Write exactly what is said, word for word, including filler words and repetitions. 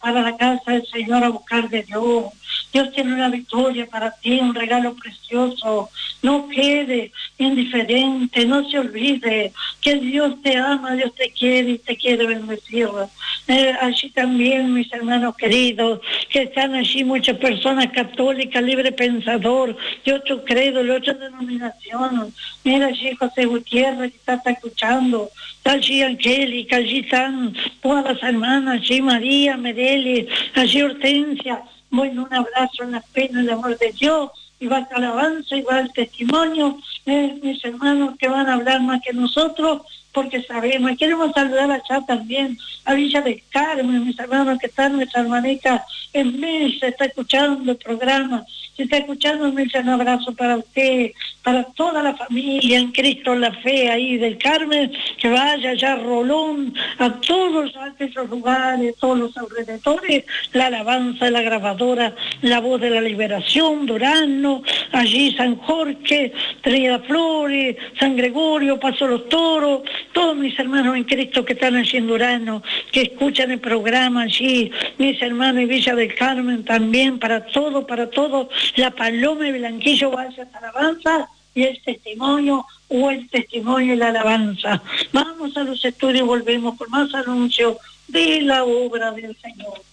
para la casa del Señor a buscar de Dios. Dios tiene una victoria para ti, un regalo precioso. No quede indiferente, no se olvide que Dios te ama, Dios te quiere y te quiere bendecir. Eh, allí también, mis hermanos queridos, que están allí muchas personas católicas, libre pensador, de otro credo, de otra denominación. Mira allí José Gutiérrez que está, está escuchando, está allí Angélica, allí están todas las hermanas, allí María, Medeli, allí Hortensia. Bueno, un abrazo en la pena, el amor de Dios, y va el alabanza, y va el testimonio, eh, mis hermanos que van a hablar más que nosotros, porque sabemos, y queremos saludar allá también, a Villa del Carmen, mis hermanos que están, nuestra hermanita en Mesa, está escuchando el programa, se está escuchando, un abrazo para usted, para toda la familia en Cristo la Fe ahí del Carmen, que vaya allá a Rolón, a todos esos lugares, todos los alrededores, la alabanza de la grabadora, la voz de la liberación, Durano, allí San Jorge, Trinidad Flores, San Gregorio, Paso los Toros, todos mis hermanos en Cristo que están allí en Durano, que escuchan el programa allí, mis hermanos en Villa del Carmen también, para todo, para todo, la Paloma y Blanquillo vaya a alabanza y el testimonio o el testimonio y la alabanza. Vamos a los estudios y volvemos con más anuncios de la obra del Señor.